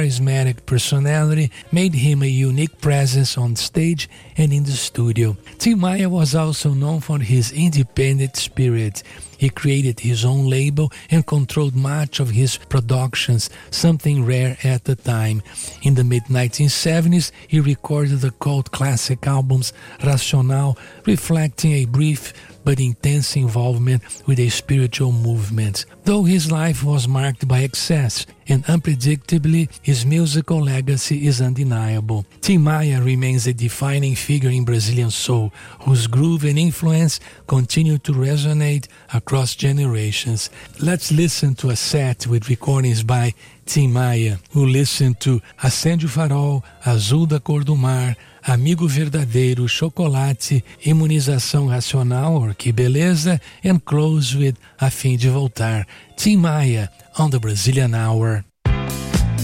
charismatic personality made him a unique presence on stage and in the studio. Tim Maia was also known for his independent spirit. He created his own label and controlled much of his productions, something rare at the time. In the mid-1970s, he recorded the cult classic albums Racional, reflecting a brief but intense involvement with a spiritual movement. Though his life was marked by excess and unpredictably, his musical legacy is undeniable. Tim Maia remains a defining figure in Brazilian soul, whose groove and influence continue to resonate across generations. Let's listen to a set with recordings by Tim Maia, who listened to Acende o Farol, Azul da Cor do Mar, Amigo Verdadeiro, Chocolate, Imunização Racional, or Que Beleza, and close with A Fim de Voltar. Tim Maia on the Brazilian Hour.